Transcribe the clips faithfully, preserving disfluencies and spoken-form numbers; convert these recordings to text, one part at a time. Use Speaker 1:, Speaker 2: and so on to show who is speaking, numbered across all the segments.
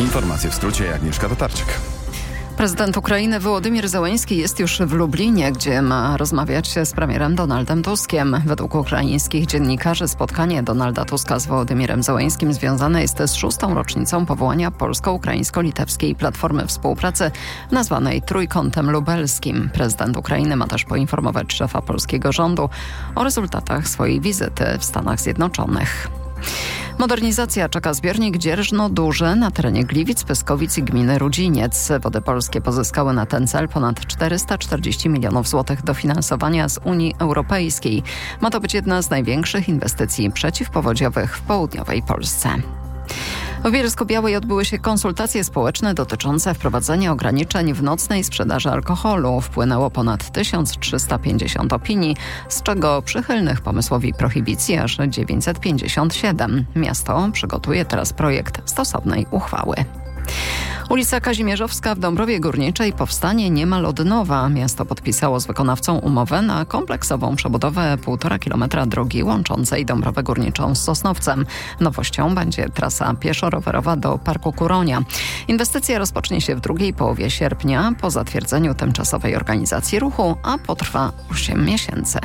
Speaker 1: Informacje w skrócie, Agnieszka Tatarczyk.
Speaker 2: Prezydent Ukrainy Wołodymyr Zełenski jest już w Lublinie, gdzie ma rozmawiać z premierem Donaldem Tuskiem. Według ukraińskich dziennikarzy spotkanie Donalda Tuska z Wołodymyrem Zełenskim związane jest z szóstą rocznicą powołania polsko-ukraińsko-litewskiej Platformy Współpracy nazwanej Trójkątem Lubelskim. Prezydent Ukrainy ma też poinformować szefa polskiego rządu o rezultatach swojej wizyty w Stanach Zjednoczonych. Modernizacja czeka zbiornik Dzierżno-Duże na terenie Gliwic, Pyskowic i gminy Rudziniec. Wody Polskie pozyskały na ten cel ponad czterysta czterdzieści milionów złotych dofinansowania z Unii Europejskiej. Ma to być jedna z największych inwestycji przeciwpowodziowych w południowej Polsce. W Bielsko-Białej odbyły się konsultacje społeczne dotyczące wprowadzenia ograniczeń w nocnej sprzedaży alkoholu. Wpłynęło ponad tysiąc trzysta pięćdziesiąt opinii, z czego przychylnych pomysłowi prohibicji aż dziewięćset pięćdziesiąt siedem. Miasto przygotuje teraz projekt stosownej uchwały. Ulica Kazimierzowska w Dąbrowie Górniczej powstanie niemal od nowa. Miasto podpisało z wykonawcą umowę na kompleksową przebudowę półtora kilometra drogi łączącej Dąbrowę Górniczą z Sosnowcem. Nowością będzie trasa pieszo-rowerowa do Parku Kuronia. Inwestycja rozpocznie się w drugiej połowie sierpnia po zatwierdzeniu tymczasowej organizacji ruchu, a potrwa osiem miesięcy.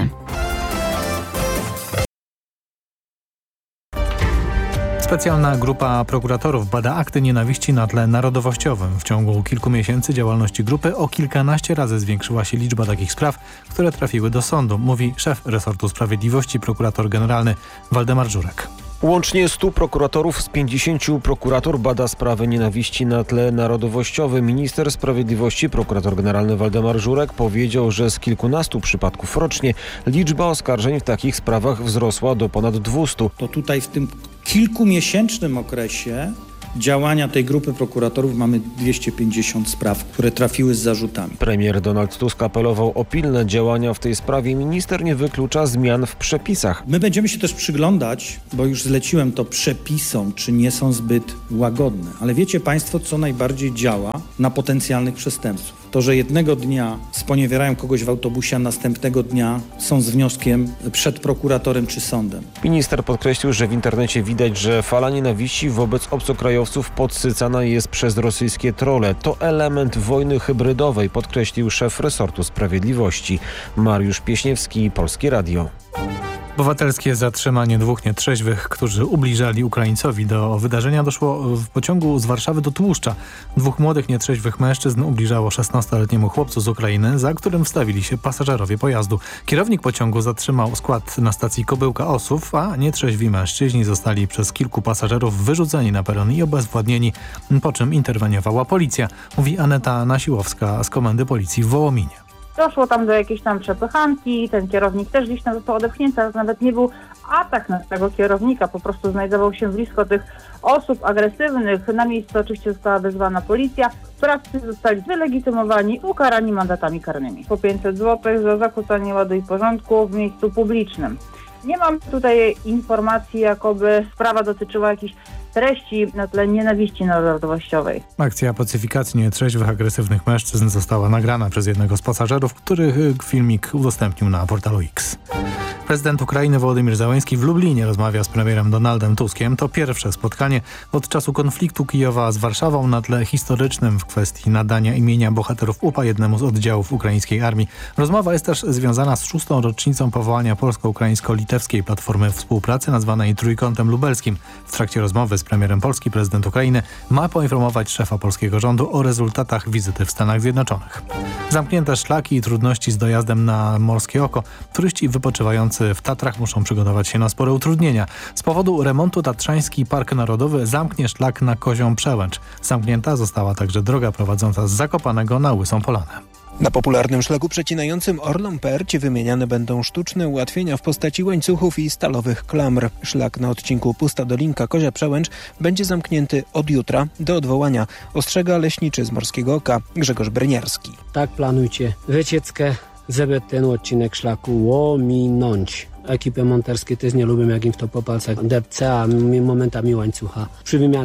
Speaker 3: Specjalna grupa prokuratorów bada akty nienawiści na tle narodowościowym. W ciągu kilku miesięcy działalności grupy o kilkanaście razy zwiększyła się liczba takich spraw, które trafiły do sądu, mówi szef resortu sprawiedliwości, prokurator generalny Waldemar Żurek.
Speaker 4: Łącznie stu prokuratorów z pięćdziesięciu prokuratur bada sprawy nienawiści na tle narodowościowym. Minister Sprawiedliwości, prokurator generalny Waldemar Żurek powiedział, że z kilkunastu przypadków rocznie liczba oskarżeń w takich sprawach wzrosła do ponad dwustu.
Speaker 5: To tutaj w tym kilkumiesięcznym okresie działania tej grupy prokuratorów mamy dwieście pięćdziesiąt spraw, które trafiły z zarzutami.
Speaker 4: Premier Donald Tusk apelował o pilne działania w tej sprawie. Minister nie wyklucza zmian w przepisach.
Speaker 5: My będziemy się też przyglądać, bo już zleciłem to przepisom, czy nie są zbyt łagodne. Ale wiecie Państwo, co najbardziej działa na potencjalnych przestępców? To, że jednego dnia sponiewierają kogoś w autobusie, a następnego dnia są z wnioskiem przed prokuratorem czy sądem.
Speaker 4: Minister podkreślił, że w internecie widać, że fala nienawiści wobec obcokrajowców podsycana jest przez rosyjskie trolle. To element wojny hybrydowej, podkreślił szef resortu sprawiedliwości. Mariusz Pieśniewski, Polskie Radio.
Speaker 3: Obywatelskie zatrzymanie dwóch nietrzeźwych, którzy ubliżali Ukraińcowi. Do wydarzenia doszło w pociągu z Warszawy do Tłuszcza. Dwóch młodych nietrzeźwych mężczyzn ubliżało szesnastoletniemu chłopcu z Ukrainy, za którym wstawili się pasażerowie pojazdu. Kierownik pociągu zatrzymał skład na stacji Kobyłka-Osów, a nietrzeźwi mężczyźni zostali przez kilku pasażerów wyrzuceni na peron i obezwładnieni, po czym interweniowała policja, mówi Aneta Nasiłowska z Komendy Policji w Wołominie.
Speaker 6: Doszło tam do jakiejś tam przepychanki, ten kierownik też gdzieś tam został odepchnięty, ale nawet nie był atak na tego kierownika, po prostu znajdował się blisko tych osób agresywnych. Na miejsce oczywiście została wezwana policja. Sprawcy zostali wylegitymowani, ukarani mandatami karnymi. Po pięćset złotych za zakłócanie ładu i porządku w miejscu publicznym. Nie mam tutaj informacji, jakoby sprawa dotyczyła jakichś treści na tle nienawiści narodowościowej.
Speaker 3: Akcja pacyfikacji nietrzeźwych, agresywnych mężczyzn została nagrana przez jednego z pasażerów, który filmik udostępnił na portalu X. Prezydent Ukrainy Wołodymyr Zełenski w Lublinie rozmawia z premierem Donaldem Tuskiem. To pierwsze spotkanie od czasu konfliktu Kijowa z Warszawą na tle historycznym w kwestii nadania imienia bohaterów U P A jednemu z oddziałów ukraińskiej armii. Rozmowa jest też związana z szóstą rocznicą powołania polsko-ukraińsko-litewskiej Platformy Współpracy nazwanej Trójkątem Lubelskim. W trakcie rozmowy z premierem Polski prezydent Ukrainy ma poinformować szefa polskiego rządu o rezultatach wizyty w Stanach Zjednoczonych. Zamknięte szlaki i trudności z dojazdem na Morskie Oko. Turyści wypoczywający w Tatrach muszą przygotować się na spore utrudnienia. Z powodu remontu Tatrzański Park Narodowy zamknie szlak na Kozią Przełęcz. Zamknięta została także droga prowadząca z Zakopanego na Łysą Polanę.
Speaker 7: Na popularnym szlaku przecinającym Orlą Perć wymieniane będą sztuczne ułatwienia w postaci łańcuchów i stalowych klamr. Szlak na odcinku Pusta Dolinka Kozia Przełęcz będzie zamknięty od jutra do odwołania, ostrzega leśniczy z Morskiego Oka Grzegorz Bryniarski.
Speaker 8: Tak planujcie wycieczkę, żeby ten odcinek szlaku ominąć. Ekipy monterskie też nie lubią, jak im to po palcach depce, a momentami łańcucha. Przy wymianie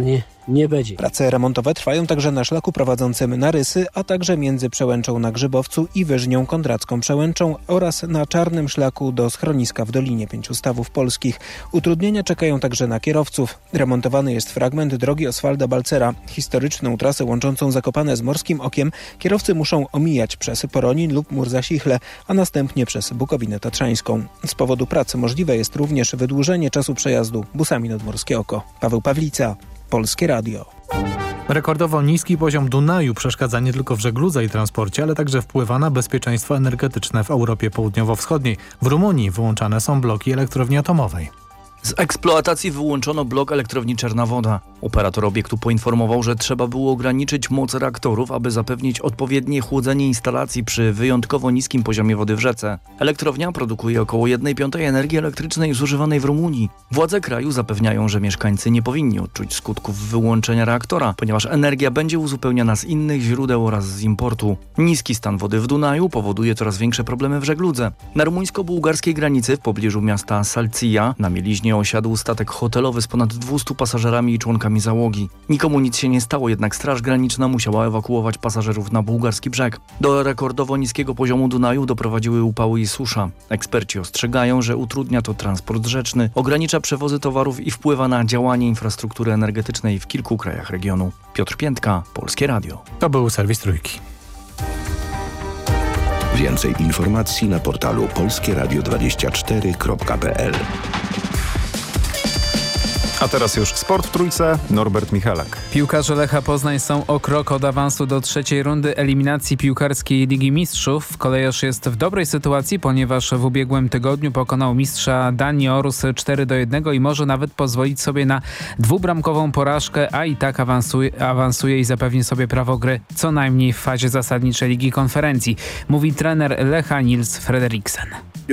Speaker 8: nie będzie.
Speaker 7: Prace remontowe trwają także na szlaku prowadzącym na Rysy, a także między Przełęczą na Grzybowcu i Wyżnią Kondracką Przełęczą oraz na czarnym szlaku do schroniska w Dolinie Pięciu Stawów Polskich. Utrudnienia czekają także na kierowców. Remontowany jest fragment drogi Oswalda Balcera. Historyczną trasę łączącą Zakopane z Morskim Okiem kierowcy muszą omijać przez Poronin lub Mur-Zasichle, a następnie przez Bukowinę Tatrzańską. Z powodu pracy możliwe jest również wydłużenie czasu przejazdu busami nad Morskie Oko. Paweł Pawlica, Polskie Radio.
Speaker 3: Rekordowo niski poziom Dunaju przeszkadza nie tylko w żegludze i transporcie, ale także wpływa na bezpieczeństwo energetyczne w Europie Południowo-Wschodniej. W Rumunii wyłączane są bloki elektrowni atomowej.
Speaker 9: Z eksploatacji wyłączono blok elektrowni Czarna Woda. Operator obiektu poinformował, że trzeba było ograniczyć moc reaktorów, aby zapewnić odpowiednie chłodzenie instalacji przy wyjątkowo niskim poziomie wody w rzece. Elektrownia produkuje około jednej piątej energii elektrycznej zużywanej w Rumunii. Władze kraju zapewniają, że mieszkańcy nie powinni odczuć skutków wyłączenia reaktora, ponieważ energia będzie uzupełniana z innych źródeł oraz z importu. Niski stan wody w Dunaju powoduje coraz większe problemy w żegludze. Na rumuńsko-bułgarskiej granicy w pobliżu miasta Salcija na mieliźnie osiadł statek hotelowy z ponad dwustu pasażerami i członkami załogi. Nikomu nic się nie stało, jednak Straż Graniczna musiała ewakuować pasażerów na bułgarski brzeg. Do rekordowo niskiego poziomu Dunaju doprowadziły upały i susza. Eksperci ostrzegają, że utrudnia to transport rzeczny, ogranicza przewozy towarów i wpływa na działanie infrastruktury energetycznej w kilku krajach regionu. Piotr Piętka, Polskie Radio.
Speaker 3: To był serwis Trójki.
Speaker 10: Więcej informacji na portalu polskie radio dwadzieścia cztery kropka p l.
Speaker 1: A teraz już sport w Trójce, Norbert Michalak.
Speaker 11: Piłkarze Lecha Poznań są o krok od awansu do trzeciej rundy eliminacji piłkarskiej Ligi Mistrzów. Kolejarz jest w dobrej sytuacji, ponieważ w ubiegłym tygodniu pokonał mistrza Danii Orus cztery do jednego i może nawet pozwolić sobie na dwubramkową porażkę, a i tak awansuje, awansuje i zapewni sobie prawo gry co najmniej w fazie zasadniczej Ligi Konferencji, mówi trener Lecha Nils Frederiksen.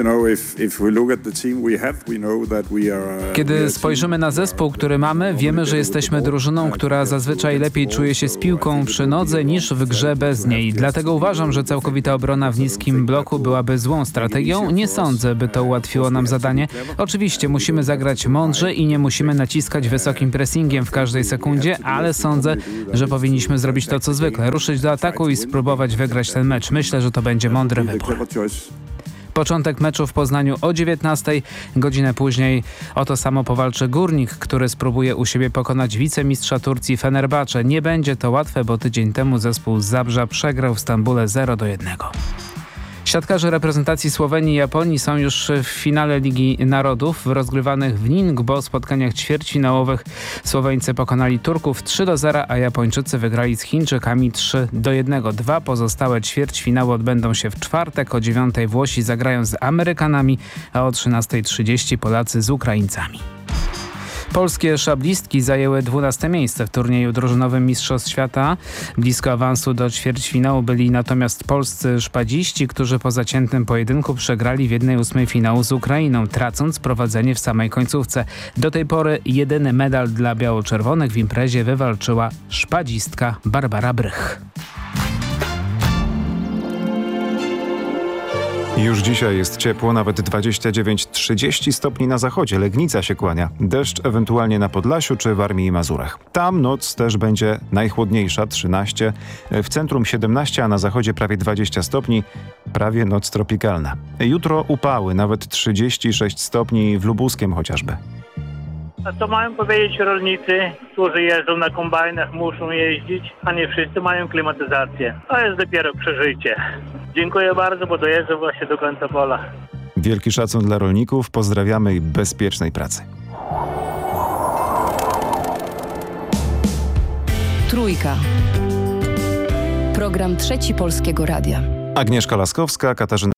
Speaker 11: Kiedy spojrzymy na zespół, który mamy, wiemy, że jesteśmy drużyną, która zazwyczaj lepiej czuje się z piłką przy nodze niż w grze bez niej. Dlatego uważam, że całkowita obrona w niskim bloku byłaby złą strategią. Nie sądzę, by to ułatwiło nam zadanie. Oczywiście musimy zagrać mądrze i nie musimy naciskać wysokim pressingiem w każdej sekundzie, ale sądzę, że powinniśmy zrobić to co zwykle. Ruszyć do ataku i spróbować wygrać ten mecz. Myślę, że to będzie mądry wybór. Początek meczu w Poznaniu o dziewiętnastej. Godzinę później o to samo powalczy Górnik, który spróbuje u siebie pokonać wicemistrza Turcji Fenerbahce. Nie będzie to łatwe, bo tydzień temu zespół z Zabrza przegrał w Stambule zero do jednego. Siatkarze reprezentacji Słowenii i Japonii są już w finale Ligi Narodów. W rozgrywanych w Ningbo spotkaniach ćwierćfinałowych Słoweńcy pokonali Turków trzy do zera, a Japończycy wygrali z Chińczykami trzy do jednego. Dwa pozostałe ćwierćfinały odbędą się w czwartek. O dziewiątej Włosi zagrają z Amerykanami, a o trzynastej trzydzieści Polacy z Ukraińcami. Polskie szablistki zajęły dwunaste miejsce w turnieju drużynowym Mistrzostw Świata. Blisko awansu do ćwierćfinału byli natomiast polscy szpadziści, którzy po zaciętym pojedynku przegrali w jednej ósmej finału z Ukrainą, tracąc prowadzenie w samej końcówce. Do tej pory jedyny medal dla biało-czerwonych w imprezie wywalczyła szpadzistka Barbara Brych.
Speaker 1: Już dzisiaj jest ciepło, nawet dwadzieścia dziewięć trzydzieści stopni na zachodzie. Legnica się kłania. Deszcz ewentualnie na Podlasiu czy Warmii i Mazurach. Tam noc też będzie najchłodniejsza, trzynaście. W centrum siedemnaście, a na zachodzie prawie dwadzieścia stopni. Prawie noc tropikalna. Jutro upały, nawet trzydzieści sześć stopni w Lubuskiem chociażby.
Speaker 12: A co mają powiedzieć rolnicy, którzy jeżdżą na kombajnach, muszą jeździć, a nie wszyscy mają klimatyzację. To jest dopiero przeżycie. Dziękuję bardzo, bo dojeżdżam właśnie do końca pola.
Speaker 1: Wielki szacun dla rolników, pozdrawiamy i bezpiecznej pracy.
Speaker 13: Trójka. Program Trzeci Polskiego Radia.
Speaker 1: Agnieszka Laskowska, Katarzyna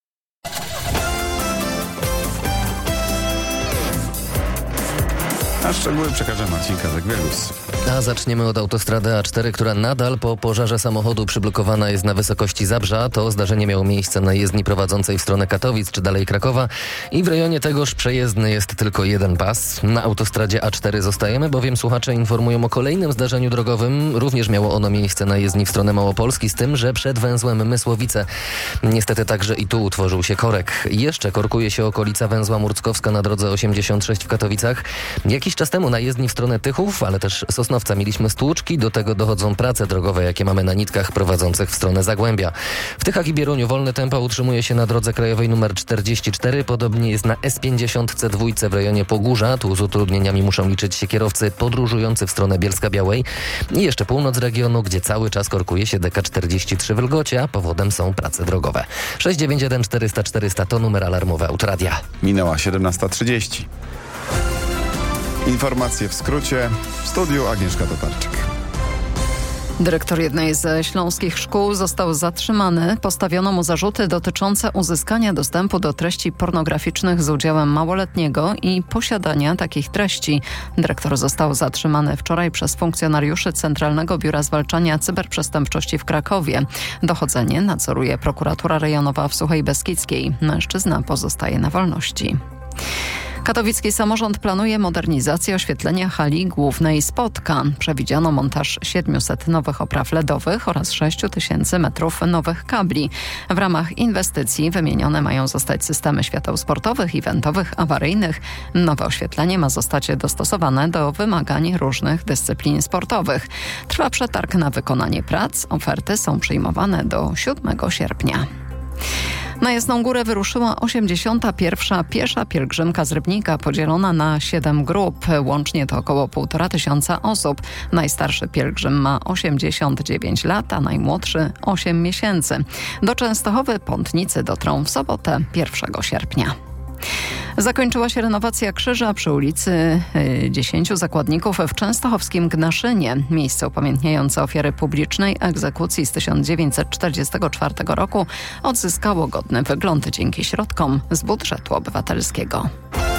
Speaker 1: A szczegóły przekaże Marcin Kazak-Wielus.
Speaker 14: A zaczniemy od autostrady A cztery, która nadal po pożarze samochodu przyblokowana jest na wysokości Zabrza. To zdarzenie miało miejsce na jezdni prowadzącej w stronę Katowic czy dalej Krakowa i w rejonie tegoż przejezdny jest tylko jeden pas. Na autostradzie A cztery zostajemy, bowiem słuchacze informują o kolejnym zdarzeniu drogowym. Również miało ono miejsce na jezdni w stronę Małopolski, z tym, że przed węzłem Mysłowice. Niestety także i tu utworzył się korek. Jeszcze korkuje się okolica węzła Murckowska na drodze osiemdziesiąt sześć w Katowicach. Jakiś czas temu na jezdni w stronę Tychów, ale też Sosnowca mieliśmy stłuczki. Do tego dochodzą prace drogowe, jakie mamy na nitkach prowadzących w stronę Zagłębia. W Tychach i Bieruniu wolne tempo utrzymuje się na drodze krajowej nr czterdzieści cztery. Podobnie jest na S pięćdziesiąt C dwa w rejonie Pogórza. Tu z utrudnieniami muszą liczyć się kierowcy podróżujący w stronę Bielska-Białej. I jeszcze północ regionu, gdzie cały czas korkuje się D K czterdzieści trzy w Lgocie, a powodem są prace drogowe. sześć dziewięć jeden czterysta czterysta to numer alarmowy Autoradia.
Speaker 15: Minęła siedemnasta trzydzieści. Informacje w skrócie. W studiu Agnieszka Tatarczyk.
Speaker 2: Dyrektor jednej ze śląskich szkół został zatrzymany. Postawiono mu zarzuty dotyczące uzyskania dostępu do treści pornograficznych z udziałem małoletniego i posiadania takich treści. Dyrektor został zatrzymany wczoraj przez funkcjonariuszy Centralnego Biura Zwalczania Cyberprzestępczości w Krakowie. Dochodzenie nadzoruje prokuratura rejonowa w Suchej Beskidzkiej. Mężczyzna pozostaje na wolności. Katowicki samorząd planuje modernizację oświetlenia hali głównej Spotka. Przewidziano montaż siedmiuset nowych opraw ledowych oraz sześć tysięcy metrów nowych kabli. W ramach inwestycji wymienione mają zostać systemy świateł sportowych, eventowych, awaryjnych. Nowe oświetlenie ma zostać dostosowane do wymagań różnych dyscyplin sportowych. Trwa przetarg na wykonanie prac. Oferty są przyjmowane do siódmego sierpnia. Na Jasną Górę wyruszyła osiemdziesiąta pierwsza piesza pielgrzymka z Rybnika, podzielona na siedem grup. Łącznie to około półtora tysiąca osób. Najstarszy pielgrzym ma osiemdziesiąt dziewięć lat, a najmłodszy osiem miesięcy. Do Częstochowy pątnicy dotrą w sobotę pierwszego sierpnia. Zakończyła się renowacja krzyża przy ulicy Dziesięciu Zakładników w częstochowskim Gnaszynie. Miejsce upamiętniające ofiary publicznej egzekucji z tysiąc dziewięćset czterdziestego czwartego roku odzyskało godny wygląd dzięki środkom z budżetu obywatelskiego.